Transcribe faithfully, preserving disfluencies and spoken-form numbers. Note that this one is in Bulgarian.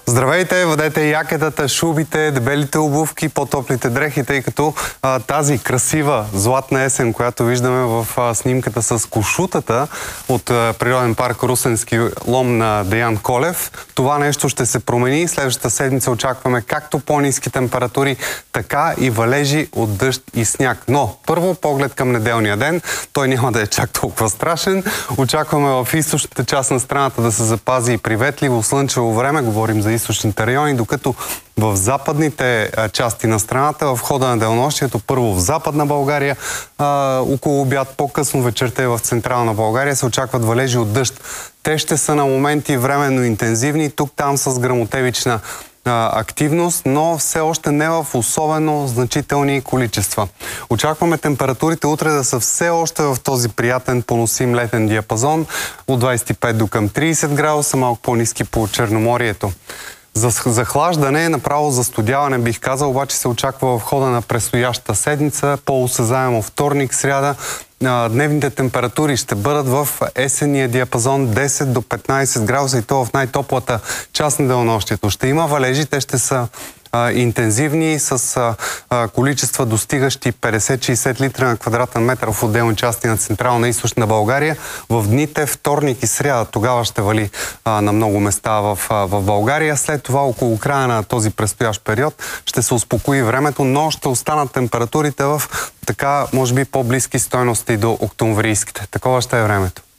Здравейте, въдете якетата, шубите, дебелите обувки, по-топлите дрехи, тъй като а, тази красива златна есен, която виждаме в а, снимката с кошутата от а, природен парк Русенски лом на Деян Колев, това нещо ще се промени. Следващата седмица очакваме както по-ниски температури, така и валежи от дъжд и сняг. Но първо поглед към неделния ден. Той няма да е чак толкова страшен. Очакваме в източната част на страната да се запази и приветливо слънчево време. Говорим за източните райони, докато в западните части на страната, в хода на денонощието, първо в Западна България, а, около обяд, по-късно вечерта и в Централна България се очакват валежи от дъжд. Те ще са на моменти временно интензивни, тук-там с гръмотевична а, активност, но все още не в особено значителни количества. Очакваме температурите утре да са все още в този приятен поносим летен диапазон от двадесет и пет до към тридесет градуса, малко по-ниски по Черноморието. За захлаждане, направо за студяване бих казал, обаче се очаква в хода на предстоящата седмица, по-осезаемо вторник, сряда. Дневните температури ще бъдат в есенния диапазон десет до петнадесет градуса и то в най-топлата част на денонощието. Ще има валежи, те ще са а, интензивни с а, а, количества достигащи петдесет до шейсет литра на квадратен метър в отделни части на Централна и Източна България. В дните вторник и сряда тогава ще вали а, на много места в, а, в България. След това около края на този предстоящ период ще се успокои времето, но ще останат температурите в така, може би, по-близки стойности до октомврийските. Такова ще е времето.